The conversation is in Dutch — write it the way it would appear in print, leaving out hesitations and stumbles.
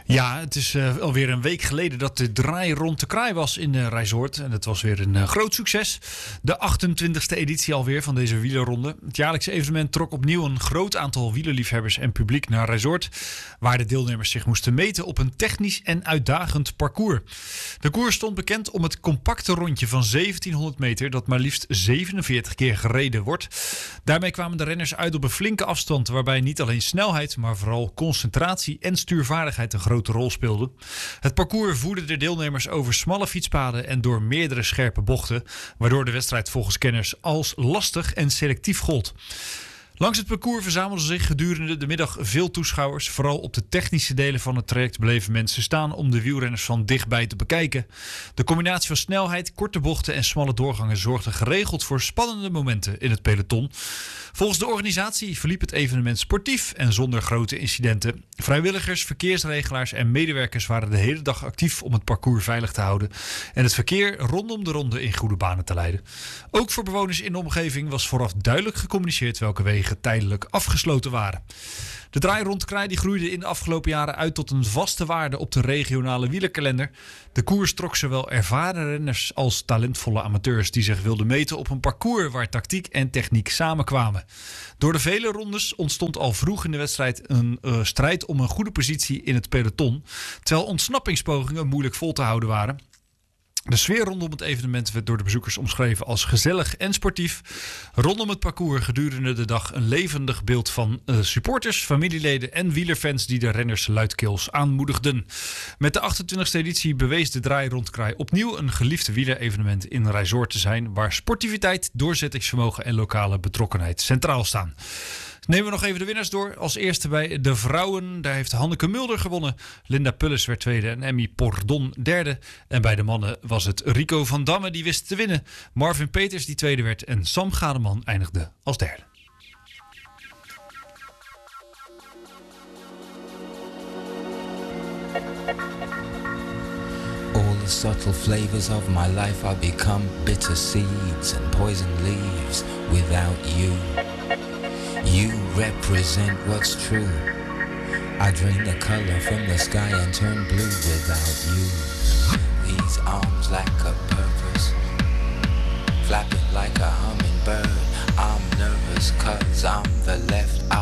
Ja, het is alweer een week geleden dat de draai rond de kraai was in Rijsoord. En het was weer een groot succes. De 28e editie alweer van deze wielerronde. Het jaarlijkse evenement trok opnieuw een groot aantal wielerliefhebbers en publiek naar Rijsoord, waar de deelnemers zich moesten meten op een technisch en uitdagend parcours. De koers stond bekend om het compacte rondje van 1700 meter dat maar liefst 47 keer gereden wordt. Daarmee kwamen de renners uit op een flinke afstand, waarbij niet alleen snelheid, maar vooral concentratie en stuurvaardigheid een grote rol speelden. Het parcours voerde de deelnemers over smalle fietspaden en door meerdere scherpe bochten, waardoor de wedstrijd volgens kenners als lastig en selectief gold. Langs het parcours verzamelden zich gedurende de middag veel toeschouwers. Vooral op de technische delen van het traject bleven mensen staan om de wielrenners van dichtbij te bekijken. De combinatie van snelheid, korte bochten en smalle doorgangen zorgde geregeld voor spannende momenten in het peloton. Volgens de organisatie verliep het evenement sportief en zonder grote incidenten. Vrijwilligers, verkeersregelaars en medewerkers waren de hele dag actief om het parcours veilig te houden en het verkeer rondom de ronde in goede banen te leiden. Ook voor bewoners in de omgeving was vooraf duidelijk gecommuniceerd welke wegen tijdelijk afgesloten waren. De draai rond de kraai die groeide in de afgelopen jaren uit tot een vaste waarde op de regionale wielerkalender. De koers trok zowel ervaren renners als talentvolle amateurs die zich wilden meten op een parcours waar tactiek en techniek samenkwamen. Door de vele rondes ontstond al vroeg in de wedstrijd een strijd om een goede positie in het peloton, terwijl ontsnappingspogingen moeilijk vol te houden waren. De sfeer rondom het evenement werd door de bezoekers omschreven als gezellig en sportief. Rondom het parcours gedurende de dag een levendig beeld van supporters, familieleden en wielerfans die de renners luidkeels aanmoedigden. Met de 28e editie bewees de draai rond kraai opnieuw een geliefde wielerevenement in Rijsoord te zijn, waar sportiviteit, doorzettingsvermogen en lokale betrokkenheid centraal staan. Nemen we nog even de winnaars door. Als eerste bij de vrouwen. Daar heeft Hanneke Mulder gewonnen. Linda Pulles werd tweede en Emmy Pordon derde. En bij de mannen was het Rico van Damme die wist te winnen. Marvin Peters die tweede werd. En Sam Gademan eindigde als derde. All the subtle flavors of my life are become bitter seeds and poison leaves without you. You represent what's true. I drain the color from the sky and turn blue without you. These arms lack a purpose, flapping like a hummingbird. I'm nervous cause I'm the left eye